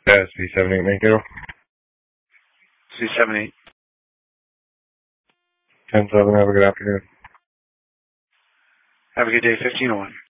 C78 Mankato. C78. 10-7, have a good afternoon. Have a good day, 1501.